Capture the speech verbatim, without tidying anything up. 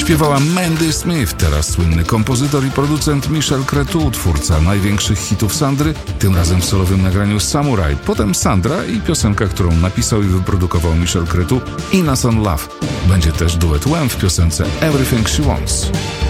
Śpiewała Mandy Smith, teraz słynny kompozytor i producent Michel Cretu, twórca największych hitów Sandry, tym razem w solowym nagraniu Samurai, potem Sandra i piosenka, którą napisał i wyprodukował Michel Cretu, Innocent Love. Będzie też duet Wham w piosence Everything She Wants.